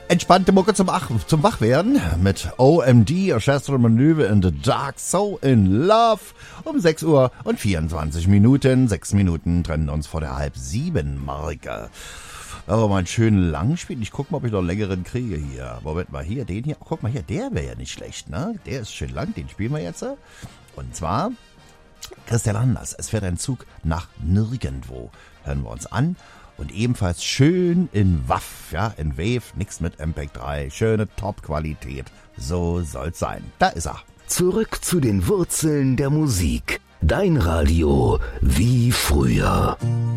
Entspannte Mucke zum Wachwerden mit OMD, Orchestral Maneuver in the Dark, So in Love. Um 6 Uhr und 24 Minuten. 6 Minuten trennen uns vor der 6:30-Marke. Aber mal einen schönen Langspiel. Ich guck mal, ob ich noch einen längeren kriege hier. Moment mal, hier, den hier. Oh, guck mal hier, der wäre ja nicht schlecht, ne? Der ist schön lang, den spielen wir jetzt. Und zwar Christian Anders. Es fährt ein Zug nach nirgendwo. Hören wir uns an. Und ebenfalls schön in WAV, ja, in Wave, nix mit MPEG-3, schöne Top-Qualität. So soll's sein. Da ist er. Zurück zu den Wurzeln der Musik. Dein Radio wie früher.